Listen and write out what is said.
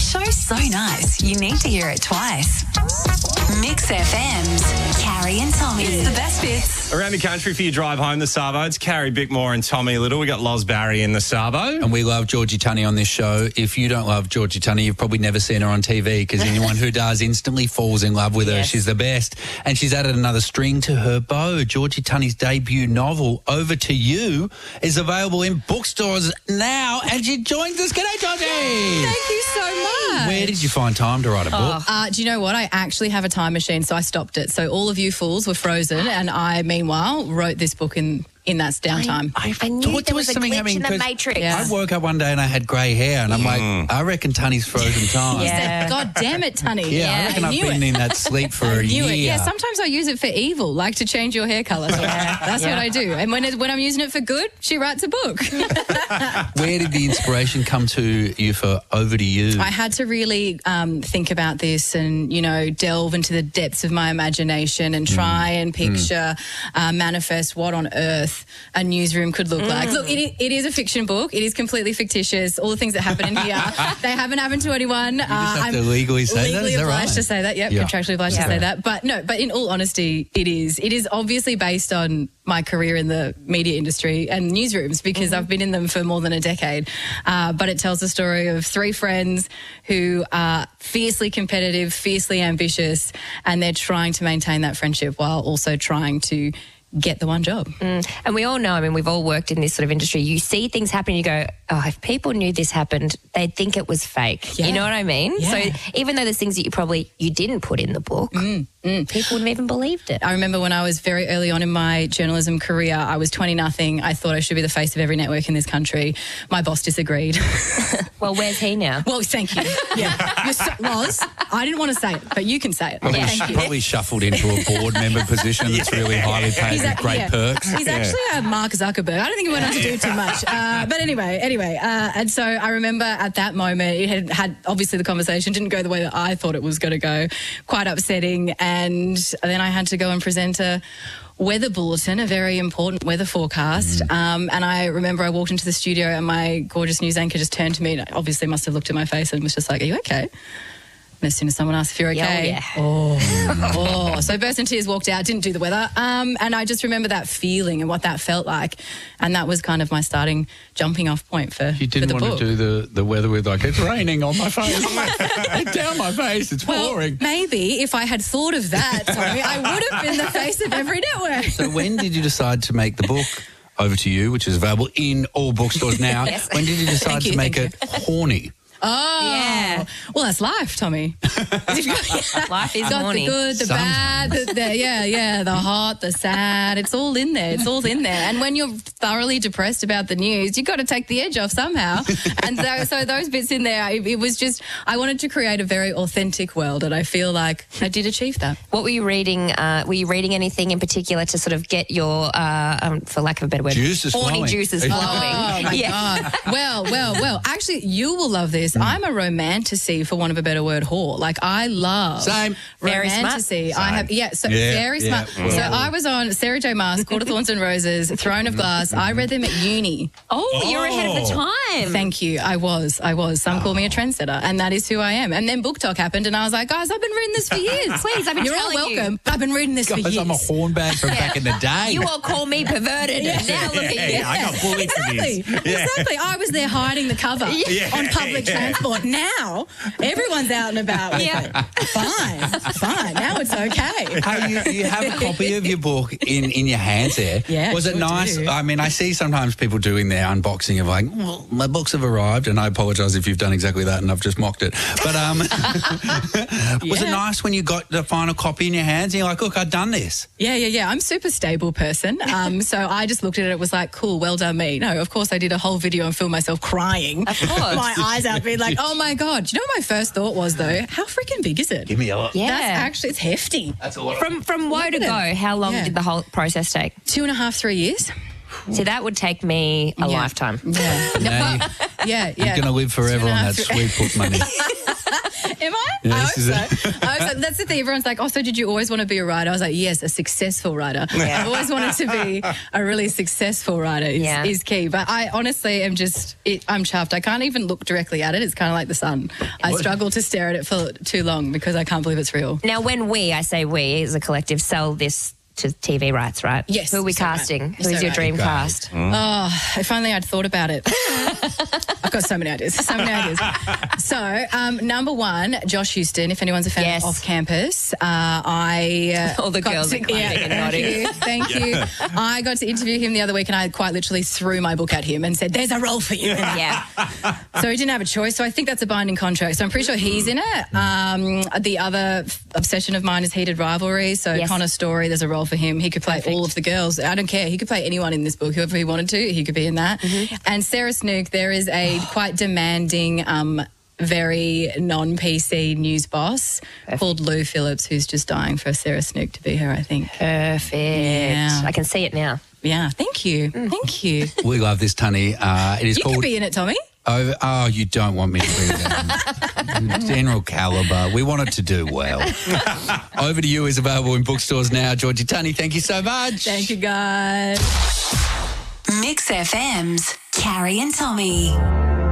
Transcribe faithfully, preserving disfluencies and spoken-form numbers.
show's so nice, you need to hear it twice. Mix F M's Carrie and Tommy. It's the best bits. Around the country for your drive home, the Savo. It's Carrie Bickmore and Tommy Little. We got Loz Barry in the Savo. And we love Georgie Tunney on this show. If you don't love Georgie Tunney, you've probably never seen her on T V, because anyone who does instantly falls in love with her. Yes. She's the best. And she's added another string to her bow. Georgie Tunney's debut novel, Over to You, is available in bookstores now. And she joins us. G'day, Georgie! Thank you so much. Where did you find time to write a book? Uh, do you know what? I actually have a time machine, so I stopped it. So all of you fools were frozen, and I, meanwhile, wrote this book in, in that downtime. I, I knew thought there was a something glitch happening in the 'cause Matrix. Yeah. I woke up one day and I had grey hair, and I'm like, I reckon Tunney's frozen time. Yeah. God damn it, Tunny. Yeah, I reckon I've knew been it. in that sleep for a Knew year. it. Yeah, sometimes I use it for evil, like to change your hair colour. So that's Yeah. what I do. And when it, when I'm using it for good, she writes a book. Where did the inspiration come to you for Over to You? I had to really um, think about this and, you know, delve into the depths of my imagination and try and picture, uh, manifest what on earth a newsroom could look like. Look, it, i- it is a fiction book. It is completely fictitious. All the things that happen in here, they haven't happened to anyone. You just have to legally say that? legally Is that obliged right? to say that. Yep, Yeah. contractually obliged Yeah. to say that. But no, but in all honesty, it is. It is obviously based on my career in the media industry and newsrooms, because I've been in them for more than a decade. Uh, but it tells the story of three friends who are fiercely competitive, fiercely ambitious, and they're trying to maintain that friendship while also trying to get the one job. And we all know, I mean, we've all worked in this sort of industry. You see things happen, you go, oh, if people knew this happened, they'd think it was fake. Yeah. You know what I mean? Yeah. So even though there's things that you probably, you didn't put in the book, people wouldn't have even believed it. I remember when I was very early on in my journalism career, I was twenty nothing. I thought I should be the face of every network in this country. My boss disagreed. Well, where's he now? Well, thank you. Yeah. You're so, Loz, I didn't want to say it, but you can say it. Probably, Thank you. probably shuffled into a board member position that's really highly paid He's with a- great yeah. perks. He's actually a Mark Zuckerberg. I don't think he went on to do too much. Uh, but anyway, anyway. Uh, and so I remember at that moment, it had, had obviously the conversation didn't go the way that I thought it was going to go. Quite upsetting. And then I had to go and present a weather bulletin, a very important weather forecast. Mm. Um, and I remember I walked into the studio and my gorgeous news anchor just turned to me and obviously must have looked at my face and was just like, are you okay? And as soon as someone asked if you're Yeah, okay, yeah. oh, oh. So burst into tears, walked out, didn't do the weather. Um, and I just remember that feeling and what that felt like. And that was kind of my starting jumping off point for, You for didn't the want book. to do the, the weather with, like, it's raining on my face. It's down my face. It's Well, pouring. maybe if I had thought of that, Tommy, I would have been the face of every network. So when did you decide to make the book Over to You, which is available in all bookstores now? Yes. When did you decide Thank you, to make thank it horny? Oh, Yeah. Well, that's life, Tommy. Life is Got horny. the good, the bad, the, the, yeah, yeah, the hot, the sad. It's all in there. It's all in there. And when you're thoroughly depressed about the news, you got to take the edge off somehow. And so, so those bits in there, it, it was just, I wanted to create a very authentic world, and I feel like I did achieve that. What were you reading? Uh, were you reading anything in particular to sort of get your, uh, um, for lack of a better word, Juices horny flowing. juices Oh, flowing? Oh, my God. Well, well, well. Actually, you will love this. I'm a romanticy, for want of a better word, whore. Like, I love Same. Very smart. romanticy. I have, yeah, so Yeah, very yeah, smart. So yeah. I was on Sarah J. Maas, Court of Thorns and Roses, Throne of Glass. I read them at uni. Oh, you're ahead of the time. Thank you. I was. I was. Some call me a trendsetter, and that is who I am. And then Book Talk happened, and I was like, guys, I've been reading this for years. Please, I've been You're all telling you. welcome. I've been reading this for Guys, years. I'm a hornbag from back in the day. You all call me perverted. Now look at you. I got bullied for Exactly. this. Yeah. Exactly. I was there hiding the cover Yeah. on public Yeah. transport. Now everyone's out and about. With Yeah. it. Fine. Fine. Now it's okay. Hey, you, you have a copy of your book in, in your hands there. Yeah, Was it sure nice? do. I mean, I see sometimes people doing their unboxing of like, well, my books have arrived, and I apologise if you've done exactly that and I've just mocked it. But um, was it Yeah. nice when you got the final copy in your hands and you're like, look, I've done this? Yeah, yeah, yeah. I'm a super stable person. Um, so I just looked at it, it was like, cool, well done me. No, of course I did a whole video and filmed myself crying. Of course. My eyes out being like, oh my God. Do you know what my first thought was though? How freaking big is it? Give me a lot. Yeah. That's actually, it's hefty. That's a lot. From from woe to Look go, at it. how long Yeah. did the whole process take? Two and a half, three years. See, that would take me a Yeah. lifetime. Yeah. Now you- Yeah, yeah. You're going to live forever Two and a on half, that three- sweet book money. Am I? Yeah, I this hope is so. it. I hope so. That's the thing. Everyone's like, oh, so did you always want to be a writer? I was like, yes, a successful writer. Yeah. I've always wanted to be a really successful writer is, Yeah. is key. But I honestly am just, it, I'm chuffed. I can't even look directly at it. It's kind of like the sun. I What? struggle to stare at it for too long because I can't believe it's real. Now, when we, I say we as a collective, sell this to T V rights, right? Yes, Who are we so right. casting? So Who is your right. dream Okay. cast? Oh, if only I'd thought about it. I've got so many ideas. So many ideas. So, um, number one, Josh Houston. If anyone's a fan Yes. of Off Campus, uh, I uh, All the got girls to, are clapping and thank nodding. you, thank you. I got to interview him the other week, and I quite literally threw my book at him and said, "There's a role for you." Yeah. So he didn't have a choice. So I think that's a binding contract. So I'm pretty sure he's in it. Um, the other f- obsession of mine is Heated Rivalry. So Yes. Connor Story, there's a role for him. He could play all of the girls. I don't care. He could play anyone in this book. Whoever he wanted to, he could be in that. Mm-hmm. And Sarah Snook, there is a quite demanding, um, very non-P C news boss called Lou Phillips, who's just dying for Sarah Snook to be her, I think. Perfect. Yeah. I can see it now. Yeah, thank you. Thank you. We love this, Tunny. Uh, it is You called. could be in it, Tommy. Oh, oh, you don't want me to be there. General caliber. We want it to do well. Over to You is available in bookstores now. Georgie Tunney, thank you so much. Thank you, guys. Mix F M's Carrie and Tommy.